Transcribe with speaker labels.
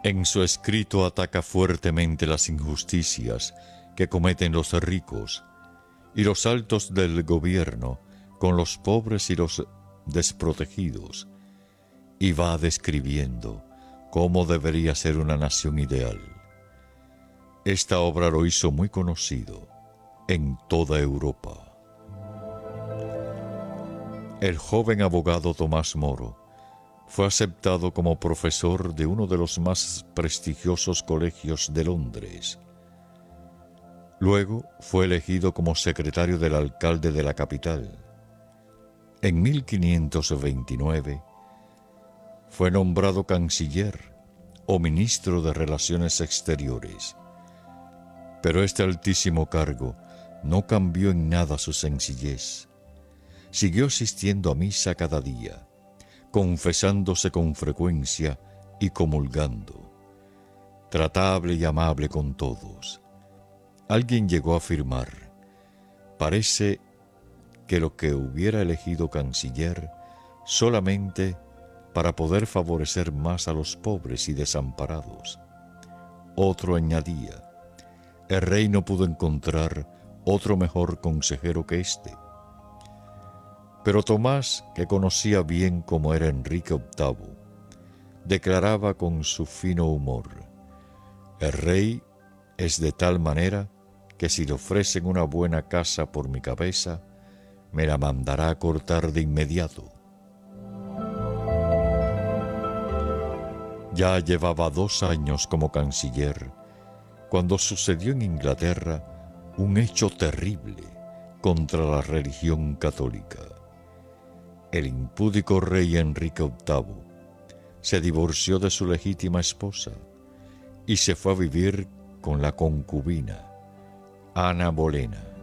Speaker 1: En su escrito ataca fuertemente las injusticias que cometen los ricos y los altos del gobierno con los pobres y los desprotegidos, y va describiendo cómo debería ser una nación ideal. Esta obra lo hizo muy conocido en toda Europa. El joven abogado Tomás Moro fue aceptado como profesor de uno de los más prestigiosos colegios de Londres. Luego fue elegido como secretario del alcalde de la capital. En 1529 fue nombrado canciller o ministro de Relaciones Exteriores. Pero este altísimo cargo no cambió en nada su sencillez. Siguió asistiendo a misa cada día, confesándose con frecuencia y comulgando, tratable y amable con todos. Alguien llegó a afirmar: parece que lo que hubiera elegido canciller solamente para poder favorecer más a los pobres y desamparados. Otro añadía: el rey no pudo encontrar otro mejor consejero que éste. Pero Tomás, que conocía bien cómo era Enrique VIII, declaraba con su fino humor: el rey es de tal manera que si le ofrecen una buena casa por mi cabeza, me la mandará a cortar de inmediato. Ya llevaba 2 años como canciller cuando sucedió en Inglaterra un hecho terrible contra la religión católica. El impúdico rey Enrique VIII se divorció de su legítima esposa y se fue a vivir con la concubina Ana Bolena.